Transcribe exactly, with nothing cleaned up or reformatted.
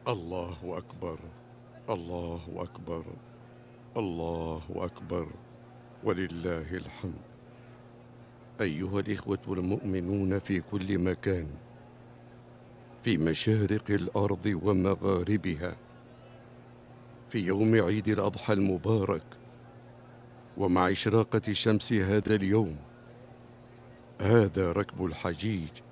الله أكبر، الله أكبر، الله أكبر، ولله الحمد. أيها الإخوة المؤمنون في كل مكان، في مشارق الأرض ومغاربها، في يوم عيد الأضحى المبارك، ومع إشراقة شمس هذا اليوم، هذا ركب الحجيج